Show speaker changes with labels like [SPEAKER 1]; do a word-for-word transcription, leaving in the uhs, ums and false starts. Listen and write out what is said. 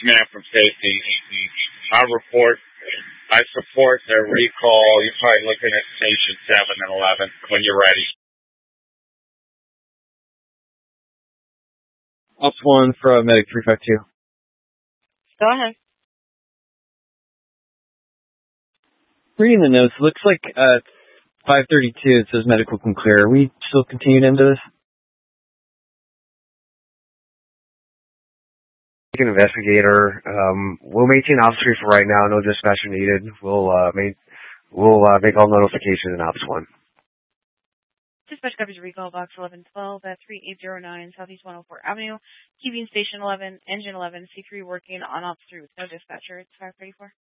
[SPEAKER 1] man from safety. I report, I support their recall. You're probably looking at station seven and eleven when you're ready.
[SPEAKER 2] Ops one for medic three five two.
[SPEAKER 3] Go ahead.
[SPEAKER 2] Reading the notes, looks like uh five thirty-two it says medical can clear. Are we still continuing into this?
[SPEAKER 4] An investigator. Um, we'll maintain ops three for right now. No dispatcher needed. We'll uh, main, we'll uh, make all notifications in ops one.
[SPEAKER 3] Dispatch coverage recall box eleven twelve at three eight zero nine Southeast one oh four Avenue. Keeping station eleven, engine eleven, C three working on ops three with no dispatcher. It's five thirty-four.